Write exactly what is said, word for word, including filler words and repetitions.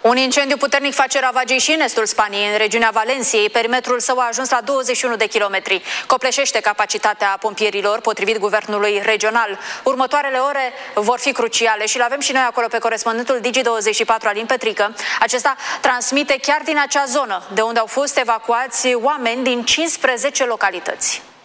Un incendiu puternic face ravagii și în estul Spaniei, în regiunea Valenciei. Perimetrul său a ajuns la douăzeci și unu de kilometri. Copleșește capacitatea pompierilor, potrivit guvernului regional. Următoarele ore vor fi cruciale și îl avem și noi acolo pe corespondentul Digi douăzeci și patru, Alin Petrică. Acesta transmite chiar din acea zonă, de unde au fost evacuați oameni din cincisprezece localități.